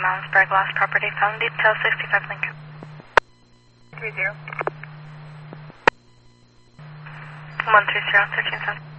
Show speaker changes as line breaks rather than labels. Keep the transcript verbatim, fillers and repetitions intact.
Almsburg, lost property found, detail sixty-five Lincoln.
Three zero.
one three zero, thirteen seven.